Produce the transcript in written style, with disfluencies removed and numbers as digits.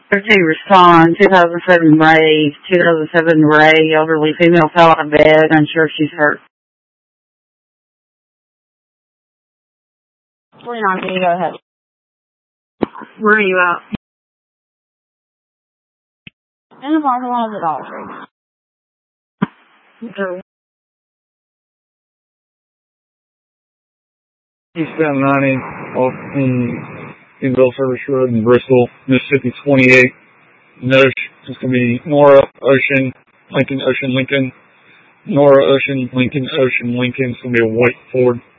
To respond, 2007 Ray, elderly female fell out of bed, unsure if she's hurt. 49, can you go ahead? Where are you at? In the parking lot of the Dollar Tree. Okay. Eastbound 90 off in Bell Service Road in Bristol, Mississippi 28. Notice it's going to be Nora, Ocean, Lincoln, Ocean, Lincoln. Nora, Ocean, Lincoln, Ocean, Lincoln. It's going to be a white Ford.